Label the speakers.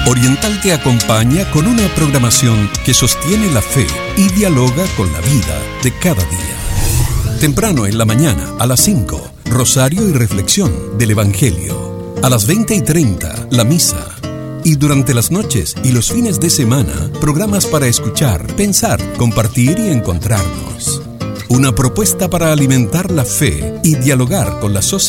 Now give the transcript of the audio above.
Speaker 1: Oriental te acompaña con una programación que sostiene la fe y dialoga con la vida de cada día. Temprano en la mañana, a las 5, Rosario y Reflexión del Evangelio. A las 20:30, la misa. Y durante las noches y los fines de semana, programas para escuchar, pensar, compartir y encontrarnos. Una propuesta para alimentar la fe y dialogar con la sociedad